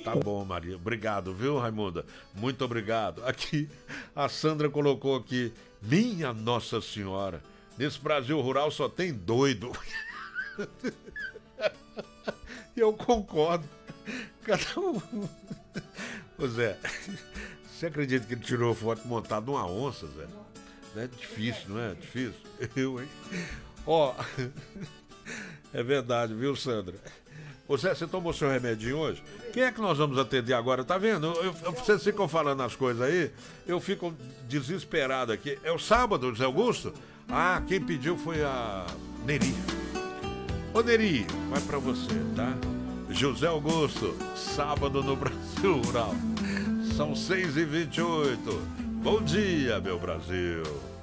Tá bom, Maria. Obrigado, viu, Raimunda? Muito obrigado. Aqui, a Sandra colocou aqui, minha Nossa Senhora, nesse Brasil rural só tem doido. E eu concordo. Cada um. Ô Zé, você acredita que ele tirou foto montado numa onça, Zé? Não é difícil, não é? Difícil. Eu, hein? Ó, é verdade, viu, Sandra? Ô Zé, você tomou seu remedinho hoje? Quem é que nós vamos atender agora? Tá vendo? Vocês ficam falando as coisas aí, eu fico desesperado aqui. É o sábado, José Augusto? Ah, quem pediu foi a Neri. Ô Neri, vai pra você, tá? José Augusto, sábado no Brasil Rural. São 6h28. Bom dia, meu Brasil.